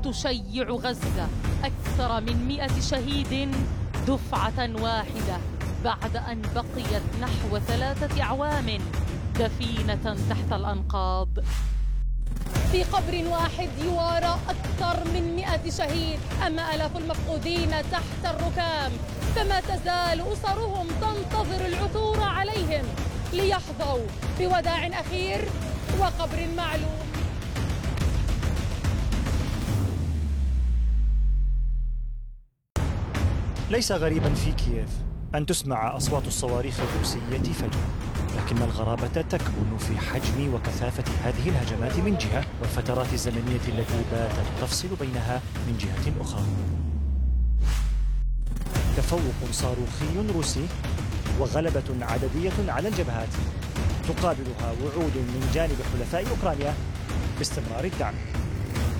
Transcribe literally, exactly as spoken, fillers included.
تشيع غزة أكثر من مئة شهيد دفعة واحدة بعد أن بقيت نحو ثلاثة أعوام دفينة تحت الأنقاض. في قبر واحد يوارى أكثر من مئة شهيد، أما آلاف المفقودين تحت الركام، فما تزال أسرهم تنتظر العثور عليهم ليحظوا بوداع أخير وقبر معلوم. ليس غريبا في كييف أن تسمع أصوات الصواريخ الروسية فجأة، لكن الغرابة تكمن في حجم وكثافة هذه الهجمات من جهة، والفترات الزمنية التي باتت تفصل بينها من جهة أخرى. تفوق صاروخي روسي وغلبة عددية على الجبهات تقابلها وعود من جانب حلفاء أوكرانيا باستمرار الدعم.